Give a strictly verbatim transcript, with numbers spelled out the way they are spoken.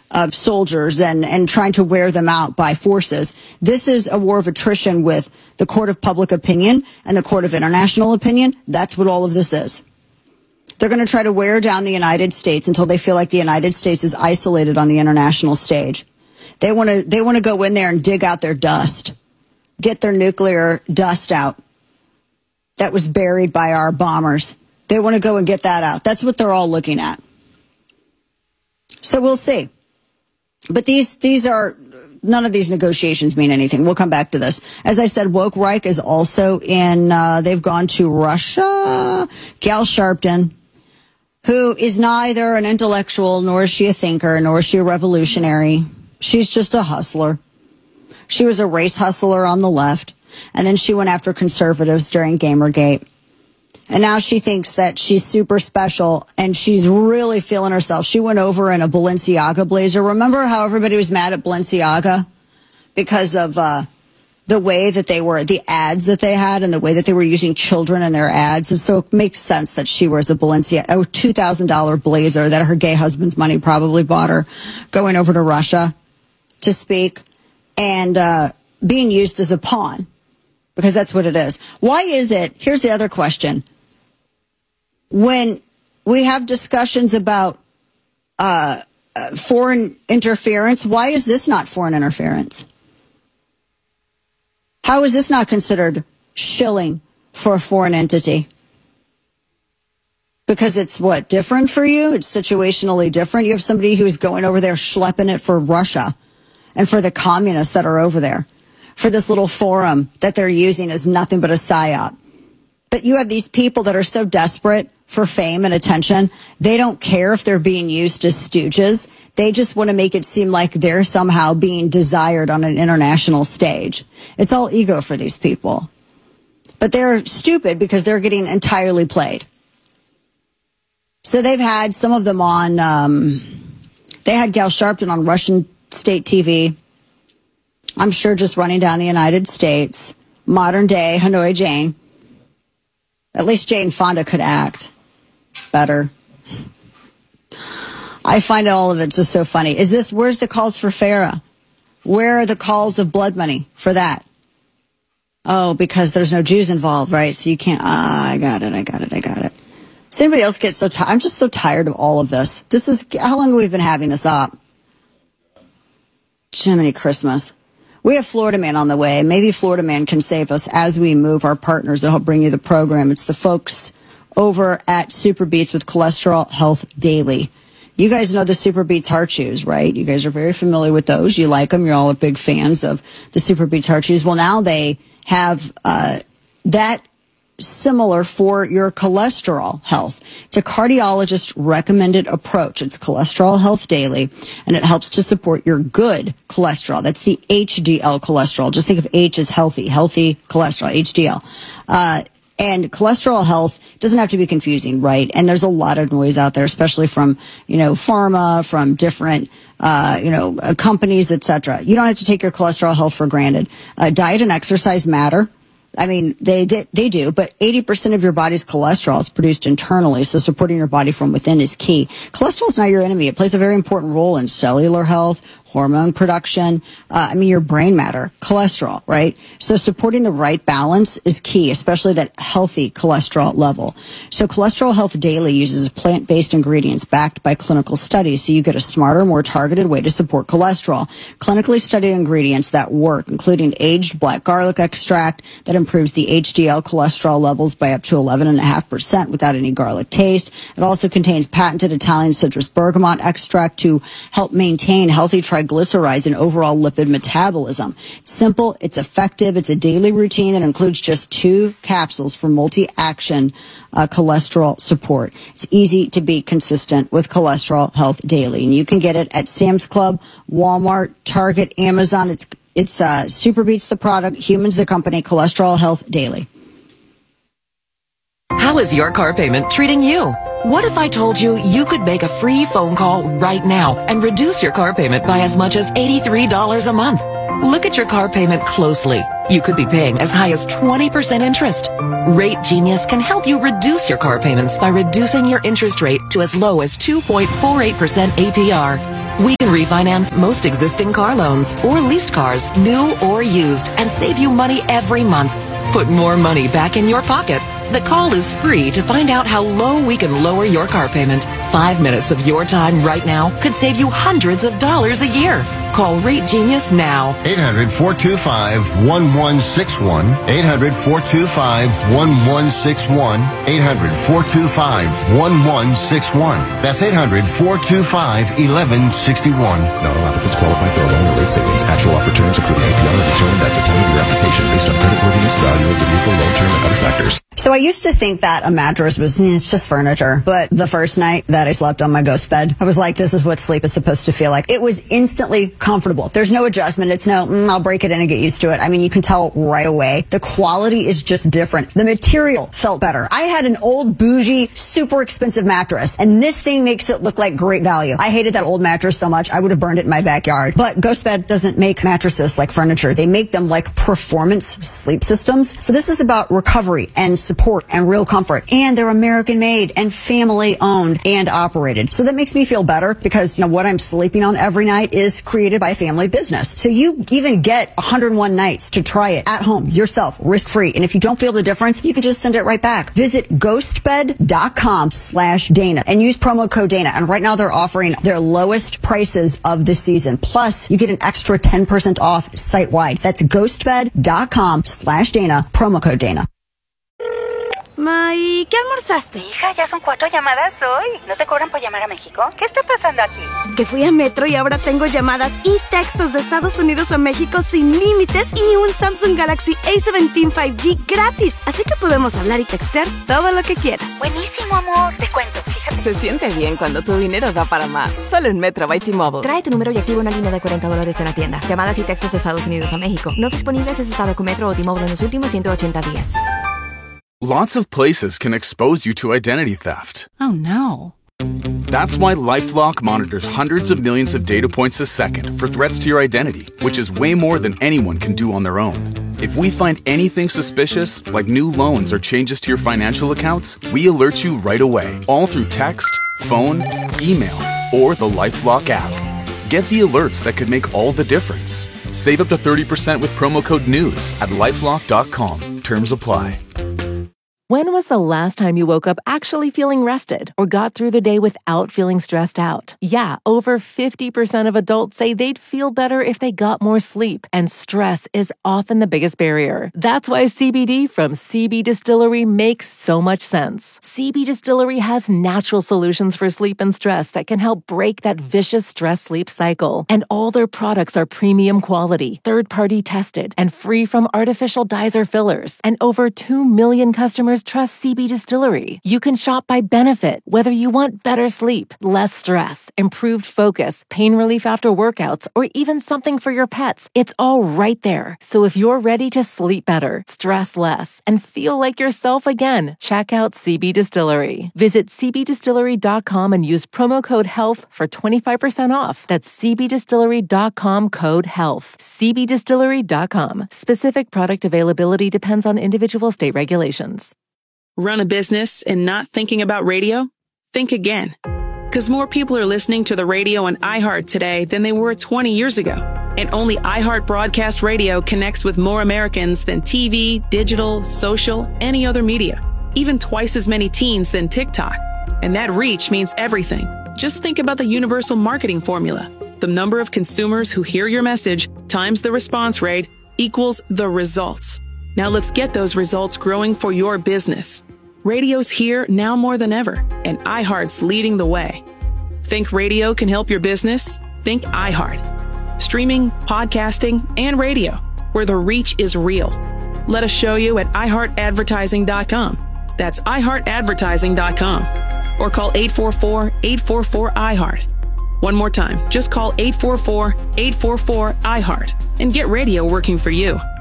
of soldiers and, and trying to wear them out by forces. This is a war of attrition with the court of public opinion and the court of international opinion. That's what all of this is. They're going to try to wear down the United States until they feel like the United States is isolated on the international stage. They want to, they want to go in there and dig out their dust, get their nuclear dust out that was buried by our bombers. They want to go and get that out. That's what they're all looking at. So we'll see. But these, these are, none of these negotiations mean anything. We'll come back to this. As I said, Woke Reich is also in, uh, they've gone to Russia. Gal Sharpton, who is neither an intellectual, nor is she a thinker, nor is she a revolutionary. She's just a hustler. She was a race hustler on the left, and then she went after conservatives during Gamergate. And now she thinks that she's super special, and she's really feeling herself. She went over in a Balenciaga blazer. Remember how everybody was mad at Balenciaga because of uh, the way that they were, the ads that they had, and the way that they were using children in their ads? And so it makes sense that she wears a Balenciaga, a two thousand dollars blazer that her gay husband's money probably bought her, going over to Russia to speak and uh, being used as a pawn, because that's what it is. Why is it? Here's the other question. When we have discussions about uh, uh, foreign interference, why is this not foreign interference? How is this not considered shilling for a foreign entity? Because it's what, different for you? It's situationally different. You have somebody who's going over there schlepping it for Russia and for the communists that are over there, for this little forum that they're using as nothing but a psyop. But you have these people that are so desperate for fame and attention, they don't care if they're being used as stooges. They just want to make it seem like they're somehow being desired on an international stage. It's all ego for these people. But they're stupid because they're getting entirely played. So they've had some of them on, um, they had Gal Sharpton on Russian state T V. I'm sure just running down the United States. Modern day Hanoi Jane. At least Jane Fonda could act better. I find all of it just so funny. Is this, where's the calls for Farah? Where are the calls of blood money for that? Oh, because there's no Jews involved, right? So you can't, ah, I got it, I got it, I got it. Does anybody else get so tired? I'm just so tired of all of this. This is, how long have we been having this up? Jiminy Christmas. We have Florida Man on the way. Maybe Florida Man can save us as we move our partners that help bring you the program. It's the folks over at Super Beats with Cholesterol Health Daily. You guys know the Super Beats Heart Chews, right? You guys are very familiar with those. You like them. You're all big fans of the Super Beats Heart Chews. Well, now they have uh, that similar for your cholesterol health. It's a cardiologist recommended approach. It's Cholesterol Health Daily, and it helps to support your good cholesterol. That's the H D L cholesterol. Just think of H as healthy, healthy cholesterol, H D L. Uh, and cholesterol health doesn't have to be confusing, right? And there's a lot of noise out there, especially from, you know, pharma, from different, uh, you know, uh, companies, et cetera. You don't have to take your cholesterol health for granted. Uh, diet and exercise matter. I mean, they, they they do, but eighty percent of your body's cholesterol is produced internally, so supporting your body from within is key. Cholesterol is not your enemy. It plays a very important role in cellular health, hormone production, uh, I mean, your brain matter, cholesterol, right? So supporting the right balance is key, especially that healthy cholesterol level. So Cholesterol Health Daily uses plant-based ingredients backed by clinical studies, so you get a smarter, more targeted way to support cholesterol. Clinically studied ingredients that work, including aged black garlic extract that improves the H D L cholesterol levels by up to eleven point five percent without any garlic taste. It also contains patented Italian citrus bergamot extract to help maintain healthy triglycerides and overall lipid metabolism. It's simple, it's effective, it's a daily routine that includes just two capsules for multi-action uh, cholesterol support. It's easy to be consistent with Cholesterol Health Daily, and you can get it at Sam's Club, Walmart, Target, Amazon. It's it's uh, Super Beats the product, Humans the company, Cholesterol Health Daily. How is your car payment treating you? What if I told you you could make a free phone call right now and reduce your car payment by as much as eighty-three dollars a month? Look at your car payment closely. You could be paying as high as twenty percent interest. Rate Genius can help you reduce your car payments by reducing your interest rate to as low as two point four eight percent A P R. We can refinance most existing car loans or leased cars, new or used, and save you money every month. Put more money back in your pocket. The call is free to find out how low we can lower your car payment. Five minutes of your time right now could save you hundreds of dollars a year. Call Rate Genius now. eight hundred, four two five, one one six one. eight hundred, four two five, one one six one. eight hundred, four two five, one one six one. That's eight hundred, four two five, one one six one. Not all applicants qualify for a loan or rate savings. Actual offer terms, including A P R, are determined at the time of your application based on creditworthiness, value of the vehicle, loan term, and other factors. So I used to think that a mattress was, eh, it's just furniture. But the first night that I slept on my ghost bed, I was like, this is what sleep is supposed to feel like. It was instantly comfortable. There's no adjustment. It's no, mm, I'll break it in and get used to it. I mean, you can tell right away. The quality is just different. The material felt better. I had an old, bougie, super expensive mattress, and this thing makes it look like great value. I hated that old mattress so much, I would have burned it in my backyard. But Ghost Bed doesn't make mattresses like furniture. They make them like performance sleep systems. So this is about recovery and support and real comfort. And they're American made and family owned and operated. So that makes me feel better because, you know, what I'm sleeping on every night is created by a family business. So you even get one hundred one nights to try it at home yourself, risk free. And if you don't feel the difference, you can just send it right back. Visit ghostbed.com slash Dana and use promo code Dana. And right now they're offering their lowest prices of the season. Plus you get an extra ten percent off site wide. That's ghostbed.com slash Dana, promo code Dana. Ma, ¿y qué almorzaste? Hija, ya son cuatro llamadas hoy. ¿No te cobran por llamar a México? ¿Qué está pasando aquí? Que fui a Metro y ahora tengo llamadas y textos de Estados Unidos a México sin límites y un Samsung Galaxy A diecisiete cinco G gratis. Así que podemos hablar y textear todo lo que quieras. Buenísimo, amor. Te cuento, fíjate. Se siente bien cuando tu dinero da para más. Solo en Metro by T-Mobile. Trae tu número y activa una línea de cuarenta dólares en la tienda. Llamadas y textos de Estados Unidos a México. No disponibles si has estado con Metro o T-Mobile en los últimos ciento ochenta días. Lots of places can expose you to identity theft. Oh, no. That's why LifeLock monitors hundreds of millions of data points a second for threats to your identity, which is way more than anyone can do on their own. If we find anything suspicious, like new loans or changes to your financial accounts, we alert you right away, all through text, phone, email, or the LifeLock app. Get the alerts that could make all the difference. Save up to thirty percent with promo code NEWS at lifelock dot com. Terms apply. When was the last time you woke up actually feeling rested or got through the day without feeling stressed out? Yeah, over fifty percent of adults say they'd feel better if they got more sleep, and stress is often the biggest barrier. That's why C B D from C B Distillery makes so much sense. C B Distillery has natural solutions for sleep and stress that can help break that vicious stress-sleep cycle. And all their products are premium quality, third-party tested, and free from artificial dyes or fillers. And over two million customers trust C B Distillery. You can shop by benefit, whether you want better sleep, less stress, improved focus, pain relief after workouts, or even something for your pets. It's all right there. So if you're ready to sleep better, stress less, and feel like yourself again, check out C B Distillery. Visit c b distillery dot com and use promo code HEALTH for twenty-five percent off. That's c b distillery dot com code HEALTH. c b distillery dot com. Specific product availability depends on individual state regulations. Run a business and not thinking about radio? Think again. Because more people are listening to the radio on iHeart today than they were twenty years ago. And only iHeart Broadcast Radio connects with more Americans than T V, digital, social, any other media. Even twice as many teens than TikTok. And that reach means everything. Just think about the universal marketing formula. The number of consumers who hear your message times the response rate equals the results. Now let's get those results growing for your business. Radio's here now more than ever, and iHeart's leading the way. Think radio can help your business? Think iHeart. Streaming, podcasting, and radio, where the reach is real. Let us show you at i heart advertising dot com. That's i heart advertising dot com. Or call eight four four, eight four four, I heart. One more time, just call eight four four, eight four four, I heart and get radio working for you.